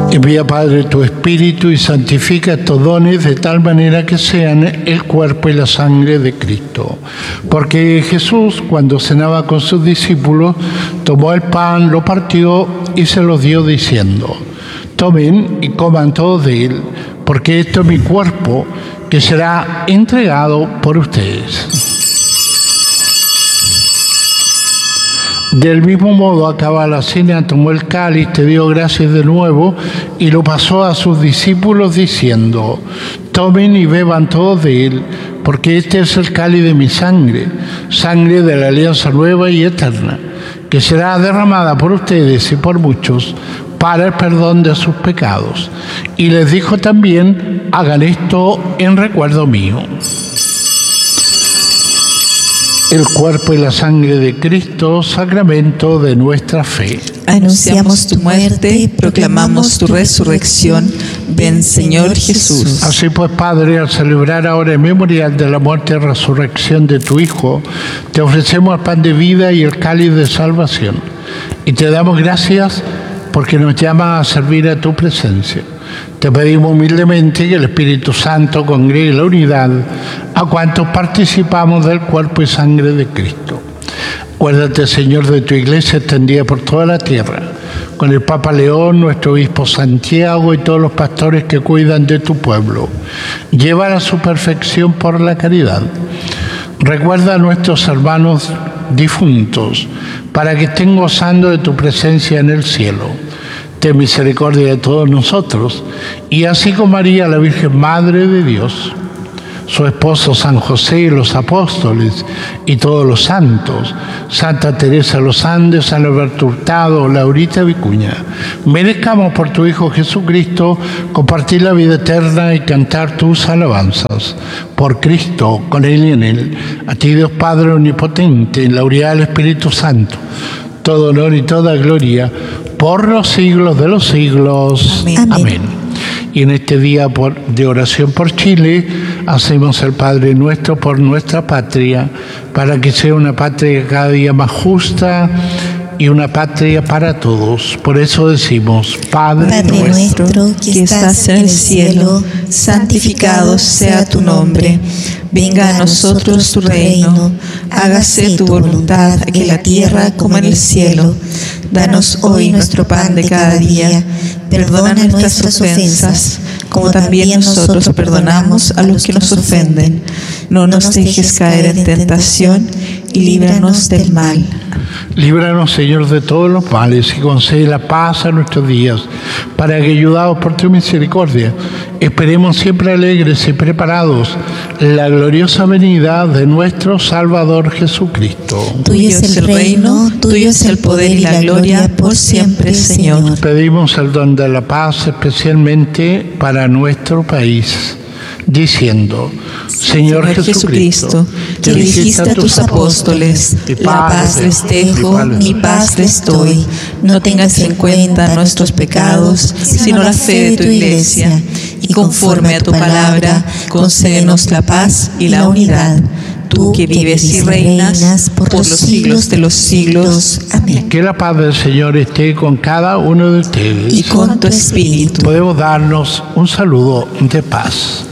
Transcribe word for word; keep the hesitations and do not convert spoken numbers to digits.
Envía, Padre, tu Espíritu y santifica estos dones de tal manera que sean el cuerpo y la sangre de Cristo. Porque Jesús, cuando cenaba con sus discípulos, tomó el pan, lo partió y se lo dio diciendo: tomen y coman todos de él, porque esto es mi cuerpo, que será entregado por ustedes. Del mismo modo, acabada la cena, tomó el cáliz, te dio gracias de nuevo y lo pasó a sus discípulos diciendo: tomen y beban todos de él, porque este es el cáliz de mi sangre, sangre de la alianza nueva y eterna, que será derramada por ustedes y por muchos para el perdón de sus pecados. Y les dijo también: hagan esto en recuerdo mío. El cuerpo y la sangre de Cristo, sacramento de nuestra fe. Anunciamos tu muerte, proclamamos tu resurrección. Ven, Señor Jesús. Así pues, Padre, al celebrar ahora el memorial de la muerte y resurrección de tu Hijo, te ofrecemos el pan de vida y el cáliz de salvación. Y te damos gracias porque nos llamas a servir a tu presencia. Te pedimos humildemente que el Espíritu Santo congregue la unidad a cuantos participamos del cuerpo y sangre de Cristo. Acuérdate, Señor, de tu iglesia extendida por toda la tierra, con el Papa León, nuestro obispo Santiago y todos los pastores que cuidan de tu pueblo. Llévala a su perfección por la caridad. Recuerda a nuestros hermanos difuntos, para que estén gozando de tu presencia en el cielo. Ten misericordia de todos nosotros, y así con María, la Virgen Madre de Dios, su esposo San José y los apóstoles y todos los santos, Santa Teresa de los Andes, San Alberto Hurtado, Laurita Vicuña, merezcamos por tu Hijo Jesucristo compartir la vida eterna y cantar tus alabanzas. Por Cristo, con Él y en Él, a ti Dios Padre Omnipotente, en la unidad del Espíritu Santo, todo honor y toda gloria por los siglos de los siglos. Amén. Amén. Y en este día por, de oración por Chile, hacemos el Padre Nuestro por nuestra patria, para que sea una patria cada día más justa y una patria para todos. Por eso decimos: Padre, Padre nuestro, nuestro que estás en el cielo, santificado sea tu nombre. Venga a nosotros tu reino. Hágase tu voluntad aquí en la tierra como en el cielo. Danos hoy nuestro pan de cada día. Perdona nuestras ofensas, como también nosotros perdonamos a los que nos ofenden. No nos dejes caer en tentación y líbranos del mal. Líbranos, Señor, de todos los males y concede la paz a nuestros días, para que, ayudados por tu misericordia, esperemos siempre alegres y preparados la gloriosa venida de nuestro Salvador Jesucristo. Tuyo es el reino, tuyo es el poder y la gloria por siempre, Señor. Pedimos el don de la paz especialmente para nuestro país, diciendo: Señor, Señor Jesucristo, que dijiste a tus apóstoles: la paz les dejo, mi paz les doy. No tengas en cuenta nuestros pecados, sino la fe de tu iglesia. Y conforme a tu palabra, concédenos la paz y la unidad. Tú que vives y reinas por los siglos de los siglos. Amén. Que la paz del Señor esté con cada uno de ustedes. Y con tu espíritu. Podemos darnos un saludo de paz.